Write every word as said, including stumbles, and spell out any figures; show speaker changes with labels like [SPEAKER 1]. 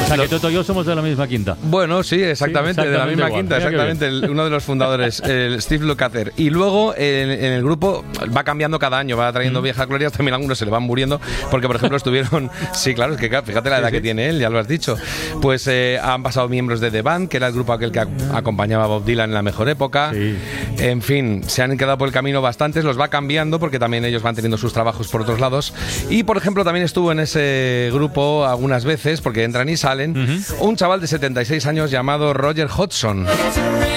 [SPEAKER 1] sea,
[SPEAKER 2] lo...
[SPEAKER 1] que Toto y yo somos de la misma quinta.
[SPEAKER 2] Bueno, sí, exactamente, sí, exactamente de la misma igual. quinta, Mira exactamente, el, uno de los fundadores, el Steve Lukather. Y luego en, en el grupo va cambiando cada año, va trayendo mm. viejas glorias, también algunos se le van muriendo, porque por ejemplo estuvieron, sí, claro, es que fíjate la edad sí, sí. que tiene él, ya lo has dicho, pues eh, han pasado miembros de The Band, que era el grupo aquel que acompañaba a Bob Dylan en la mejor época, sí. en fin, se han quedado por el camino bastantes, los va cambiando porque también ellos van teniendo sus trabajos por otros lados, y por ejemplo también estuvo en ese grupo algunas veces, porque entran y salen, uh-huh. un chaval de setenta y seis años llamado Roger Hodgson.